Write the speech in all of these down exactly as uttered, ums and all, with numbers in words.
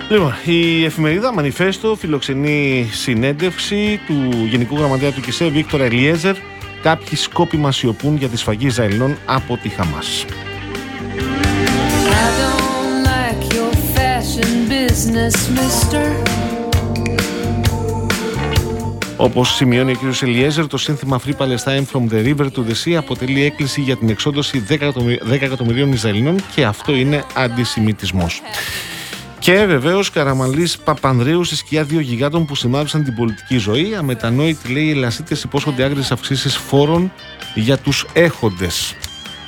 Λοιπόν, η εφημερίδα Μανιφέστο φιλοξενεί συνέντευξη του Γενικού Γραμματέα του ΚΙΣΕ, Βίκτορ Ελιέζερ. Κάποιοι σκόπιμα σιωπούν για τη σφαγή Ισραηλινών από τη Χαμάς. Όπως σημειώνει ο κ. Ελιέζερ, το σύνθημα Free Palestine from the River to the Sea αποτελεί έκκληση για την εξόντωση δέκα εκατομμυρίων Ισραηλινών και αυτό είναι αντισημιτισμός. Και βεβαίως Καραμανλής Παπανδρέου στη σκιά δύο γιγάντων που σημάδεψαν την πολιτική ζωή. Αμετανόητοι, λέει, οι Ελλασίτες υπόσχονται άγριες αυξήσεις φόρων για τους έχοντες.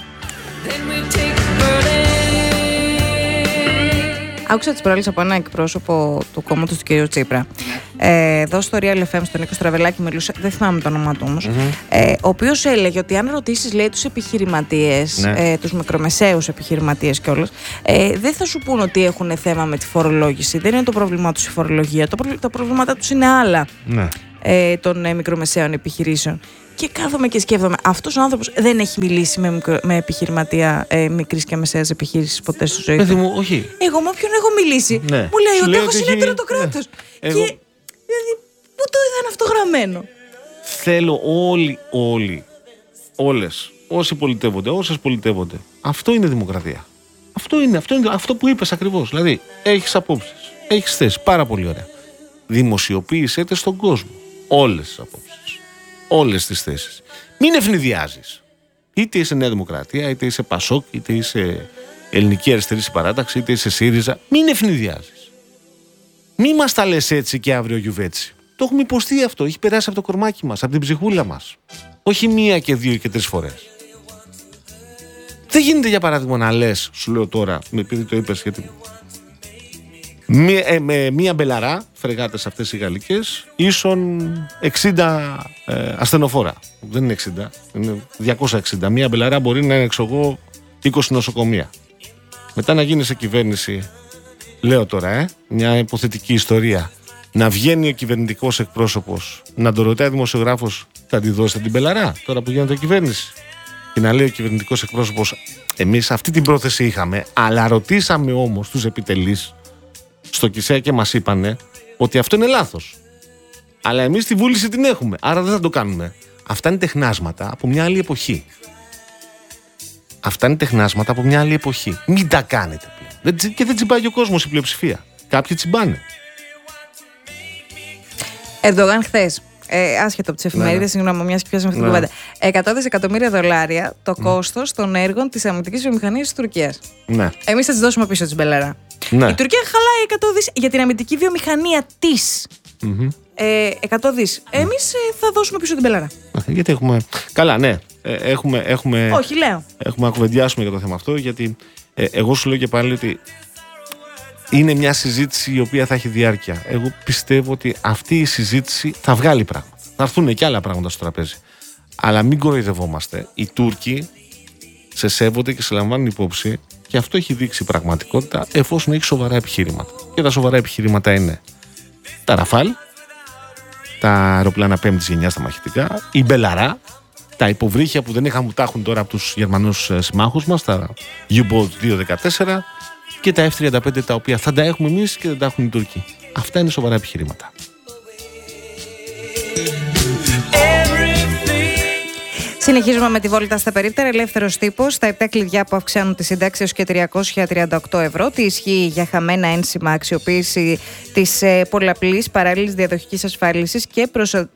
Άκουσα τις προάλλες από ένα εκπρόσωπο του κόμματος του κ. Τσίπρα. Ε, εδώ στο Real εφ εμ, στον Νίκο Στραβελάκη, μιλούσε, δεν θυμάμαι το όνομά του όμως, mm-hmm. ε, ο οποίος έλεγε ότι αν ρωτήσεις, λέει, τους επιχειρηματίες, ναι. ε, τους μικρομεσαίους επιχειρηματίες κιόλας, ε, δεν θα σου πούν ότι έχουν θέμα με τη φορολόγηση. Δεν είναι το πρόβλημά τους η φορολογία. Το προ, τα προβλήματά τους είναι άλλα, ναι. ε, των ε, μικρομεσαίων επιχειρήσεων. Και κάθομαι και σκέφτομαι, αυτός ο άνθρωπος δεν έχει μιλήσει με, μικρο, με επιχειρηματία ε, μικρής και μεσαίας επιχείρησης ποτέ στη ζωή του. Μου, όχι. Εγώ με όποιον έχω μιλήσει, ναι. μου λέει ότι έχω συνέτερο το κράτος. Ναι. Εγώ... Και δηλαδή, πού το είδαν αυτό γραμμένο. Θέλω όλοι, όλοι, όλες, όσοι πολιτεύονται, όσες πολιτεύονται. Αυτό είναι δημοκρατία. Αυτό είναι, αυτό είναι αυτό που είπες ακριβώς. Δηλαδή, έχεις απόψεις, έχεις θέσεις, πάρα πολύ ωραία. Δημοσιοποίησέ τες στον κόσμο. Όλες τις απόψεις. Όλες τις θέσεις. Μην ευνηδιάζεις. Είτε είσαι Νέα Δημοκρατία, είτε είσαι Πασόκ, είτε είσαι Ελληνική Αριστερή Συμπαράταξη, είτε είσαι ΣΥΡΙΖΑ. Μην ευνηδιάζεις. Μην μας τα λες έτσι και αύριο γιουβέτσι. Το έχουμε υποστεί αυτό. Έχει περάσει από το κορμάκι μας, από την ψυχούλα μας. Όχι μία και δύο και τρεις φορές. Δεν γίνεται, για παράδειγμα, να λες, σου λέω τώρα, επειδή το είπες, γιατί. Μία, ε, με μία μπελαρά, φρεγάτες αυτές οι γαλλικές, ίσον εξήντα ε, ασθενοφόρα. Δεν είναι εξήντα, είναι διακόσια εξήντα. Μία μπελαρά μπορεί να είναι, εξωγώ, είκοσι νοσοκομεία. Μετά να γίνει σε κυβέρνηση, λέω τώρα, ε, μια υποθετική ιστορία, να βγαίνει ο κυβερνητικός εκπρόσωπος, να το ρωτάει ο δημοσιογράφος, θα τη δώσετε την μπελαρά, τώρα που γίνεται κυβέρνηση. Και να λέει ο κυβερνητικός εκπρόσωπος, εμείς αυτή την πρόθεση είχαμε, αλλά ρωτήσαμε όμως τους επιτελείς στο ΚΙΣΕ και μας είπανε ότι αυτό είναι λάθος. Αλλά εμείς τη βούληση την έχουμε, άρα δεν θα το κάνουμε. Αυτά είναι τεχνάσματα από μια άλλη εποχή. Αυτά είναι τεχνάσματα από μια άλλη εποχή. Μην τα κάνετε πλέον. Και δεν τσιμπάει ο κόσμος, η πλειοψηφία. Κάποιοι τσιμπάνε. Ερντογάν χθες, ε, άσχετο από τις εφημερίδες, ναι, συγγνώμη, μιας και πιάσαμε αυτή την κουβέντα. εκατό δισεκατομμύρια δολάρια το mm. κόστος των έργων της αμυντικής βιομηχανίας της Τουρκίας. Ναι. Εμείς θα τις δώσουμε πίσω της μπελαρά. Ναι. Η Τουρκία χαλάει εκατό δις για την αμυντική βιομηχανία της. Mm-hmm. Ε, εκατό δις. Mm. Εμείς ε, θα δώσουμε πίσω την μπελαρά. Γιατί έχουμε. Καλά, ναι. Ε, έχουμε, έχουμε... Όχι, λέω. Έχουμε να κουβεντιάσουμε για το θέμα αυτό, γιατί ε, εγώ σου λέω και πάλι ότι είναι μια συζήτηση η οποία θα έχει διάρκεια. Εγώ πιστεύω ότι αυτή η συζήτηση θα βγάλει πράγματα. Θα έρθουν και άλλα πράγματα στο τραπέζι. Αλλά μην κοροϊδευόμαστε. Οι Τούρκοι σε σέβονται και σε λαμβάνουν υπόψη, και αυτό έχει δείξει πραγματικότητα, εφόσον έχει σοβαρά επιχειρήματα. Και τα σοβαρά επιχειρήματα είναι τα Ραφάλ, τα αεροπλάνα πέμπτης γενιάς, τα μαχητικά, η Μπελαρά, τα υποβρύχια που δεν είχαν τα έχουν τώρα από τους Γερμανούς συμμάχους μας, τα U-Boat δύο δεκατέσσερα και τα εφ τριάντα πέντε, τα οποία θα τα έχουμε εμείς και δεν τα έχουν οι Τούρκοι. Αυτά είναι σοβαρά επιχειρήματα. Συνεχίζουμε με τη βόλτα στα περίπτερα. Ελεύθερος τύπος. Τα επτά κλειδιά που αυξάνουν τη σύνταξη έως και τριακόσια τριάντα οκτώ ευρώ. Τι ισχύει για χαμένα ένσημα, αξιοποίηση της ε, πολλαπλής παράλληλης διαδοχικής ασφάλισης και προσω...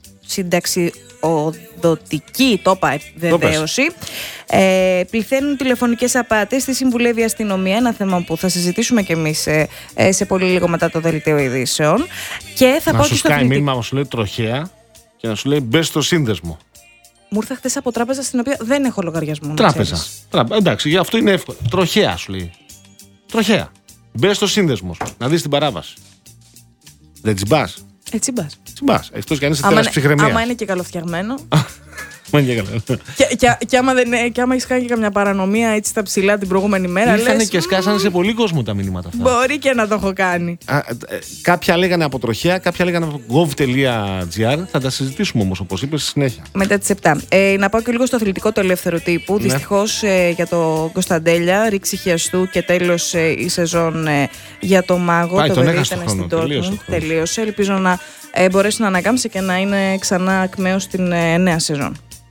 προσυνταξιοδοτική τόπα βεβαίωση. Ε, πληθαίνουν τηλεφωνικές απάτες. Τι συμβουλεύει η αστυνομία, ένα θέμα που θα συζητήσουμε κι εμείς ε, ε, σε πολύ λίγο μετά το δελτίο ειδήσεων. Και θα να πάω σου στο σκάει μήνυμα, να σου λέει τροχέα και να σου λέει μπες στο σύνδεσμο. Μου ήρθα χθες από τράπεζα στην οποία δεν έχω λογαριασμό. Τράπεζα. Τράπεζα. Εντάξει, γι' αυτό είναι εύκολο. Τροχέα σου λέει. Τροχέα. Μπες στο σύνδεσμο να δεις την παράβαση. Δεν τσιμπάς. Ε, τσιμπάς. Τσιμπάς. Εκτός κι αν είσαι τέρας ψυχραιμίας. Άμα είναι και καλοφτιαγμένο. και, και, και άμα, άμα έχει κάνει και καμιά παρανομία έτσι στα ψηλά την προηγούμενη μέρα. Ήρθανε λες, και σκάσανε σε πολύ κόσμο τα μηνύματα αυτά. Μπορεί και να το έχω κάνει. Α, ε, κάποια λέγανε από τροχέα, κάποια λέγανε από gov.gr. Θα τα συζητήσουμε όμως, όπως είπες, στη συνέχεια. Μετά τις επτά. Ε, να πάω και λίγο στο αθλητικό το ελεύθερο τύπου. Ναι. Δυστυχώς ε, για το Κωνσταντέλια, ρήξη χιαστού και τέλος ε, η σεζόν ε, για το Μάγο. Πάει, το παιδί ήταν στην Dortmund. Τελείωσε. Ελπίζω να ε, μπορέσει να ανακάμψει και να είναι ξανά ακμαίος στην ε, νέα σεζόν.